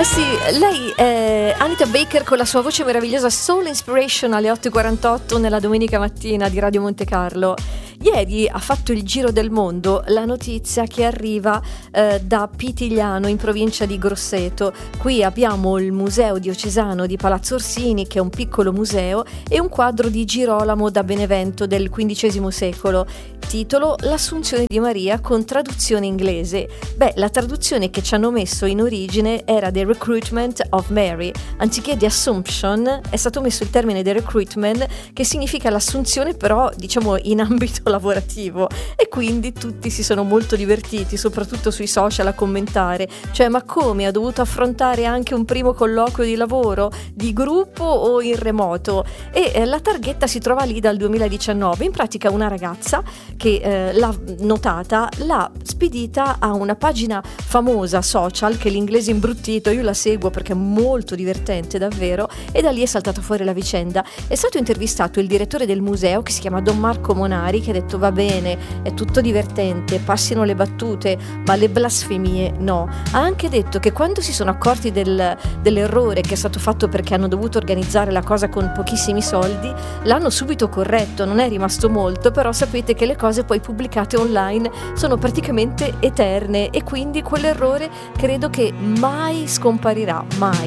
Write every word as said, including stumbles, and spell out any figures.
Eh sì, lei è Anita Baker con la sua voce meravigliosa, Soul Inspiration, alle otto e quarantotto nella domenica mattina di Radio Monte Carlo. Ieri ha fatto il giro del mondo la notizia che arriva eh, da Pitigliano, in provincia di Grosseto. Qui abbiamo il Museo Diocesano di Palazzo Orsini, che è un piccolo museo, e un quadro di Girolamo da Benevento del quindicesimo secolo. Titolo: L'Assunzione di Maria, con traduzione inglese. Beh, la traduzione che ci hanno messo in origine era The Recruitment of Mary. Anziché The Assumption è stato messo il termine The Recruitment, che significa l'assunzione, però diciamo in ambito lavorativo, e quindi tutti si sono molto divertiti, soprattutto sui social, a commentare, cioè ma come, ha dovuto affrontare anche un primo colloquio di lavoro di gruppo o in remoto? E eh, la targhetta si trova lì dal duemiladiciannove. In pratica una ragazza che eh, l'ha notata, l'ha spedita a una pagina famosa social che l'inglese imbruttito, io la seguo perché è molto divertente davvero, e da lì è saltata fuori la vicenda. È stato intervistato il direttore del museo, che si chiama Don Marco Monari, che ha detto: va bene, è tutto divertente, passino le battute, ma le blasfemie no. Ha anche detto che quando si sono accorti del, dell'errore che è stato fatto perché hanno dovuto organizzare la cosa con pochissimi soldi, l'hanno subito corretto, non è rimasto molto, però sapete che le cose poi pubblicate online sono praticamente eterne, e quindi quell'errore credo che mai scomparirà, mai.